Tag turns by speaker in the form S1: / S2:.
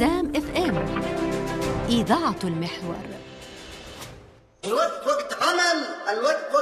S1: سام اف ام، إذاعة المحور.
S2: الوقت وقت عمل، الوقت